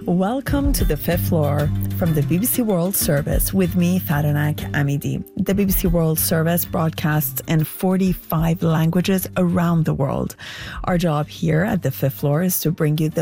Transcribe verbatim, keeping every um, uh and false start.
Welcome to the fifth floor from the B B C World Service with me, Faranak Amidi. The B B C World Service broadcasts in forty-five languages around the world. Our job here at the fifth floor is to bring you the